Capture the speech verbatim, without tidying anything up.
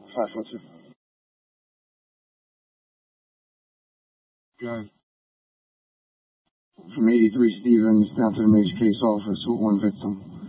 Five foot two. Good. From eighty-three Stevens down to the Major Case office with one victim.